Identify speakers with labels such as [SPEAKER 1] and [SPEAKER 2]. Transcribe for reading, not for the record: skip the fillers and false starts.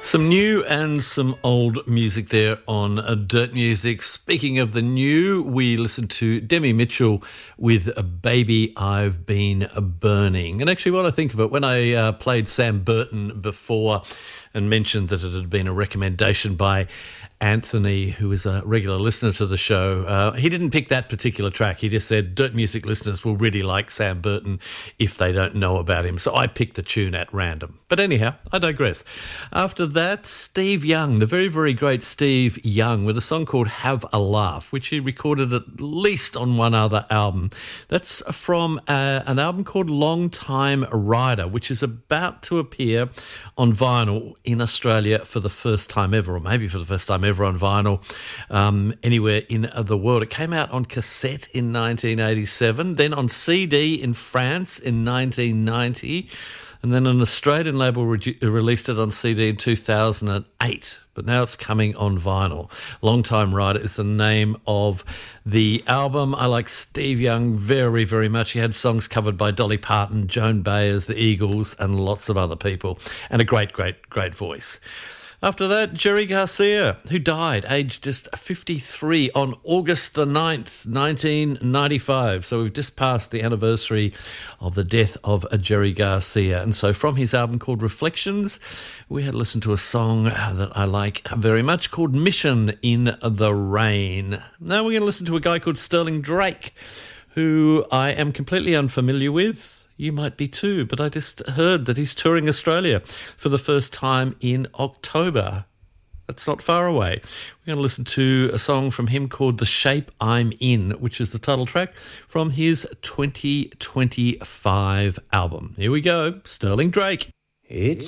[SPEAKER 1] Some new and some old music there on Dirt Music. Speaking of the new, we listened to Demi Mitchell with Baby I've Been Burning. And actually, what I think of it, when I played Sam Burton before and mentioned that it had been a recommendation by Anthony, who is a regular listener to the show, he didn't pick that particular track. He just said Dirt Music listeners will really like Sam Burton if they don't know about him. So I picked the tune at random. But anyhow, I digress. After that, Steve Young, the very, very great Steve Young, with a song called Have a Laugh, which he recorded at least on one other album. That's from an album called Long Time Rider, which is about to appear on vinyl in Australia for the first time ever, or maybe for the first time ever on vinyl anywhere in the world. It came out on cassette in 1987, then on CD in France in 1990, and then an Australian label released it on CD in 2008. But now it's coming on vinyl. Long Time Rider is the name of the album. I like Steve Young very, very much. He had songs covered by Dolly Parton, Joan Baez, the Eagles, and lots of other people. And a great, great, great voice. After that, Jerry Garcia, who died aged just 53 on August the 9th, 1995. So we've just passed the anniversary of the death of Jerry Garcia. And so from his album called Reflections, we had listened to a song that I like very much called Mission in the Rain. Now we're going to listen to a guy called Sterling Drake, who I am completely unfamiliar with. You might be too, but I just heard that he's touring Australia for the first time in October. That's not far away. We're going to listen to a song from him called The Shape I'm In, which is the title track from his 2025 album. Here we go, Sterling Drake.
[SPEAKER 2] It's